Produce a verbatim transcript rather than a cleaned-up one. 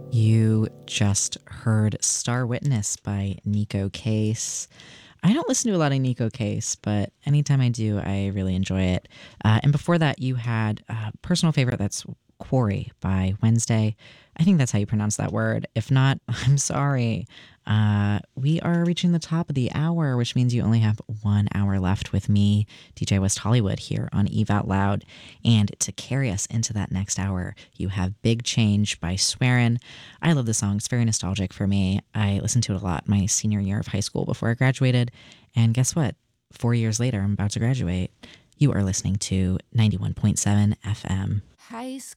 You just heard Star Witness by Nico Case. I don't listen to a lot of Nico Case, but anytime I do, I really enjoy it. Uh, and before that, you had a personal favorite that's Quarry by Wednesday. I think that's how you pronounce that word. If not, I'm sorry. Uh, we are reaching the top of the hour, which means you only have one hour left with me, D J West Hollywood, here on Eve Out Loud. And to carry us into that next hour, you have Big Change by Swearin'. I love the song. It's very nostalgic for me. I listened to it a lot my senior year of high school before I graduated. And guess what? Four years later, I'm about to graduate. You are listening to ninety-one point seven F M. High school.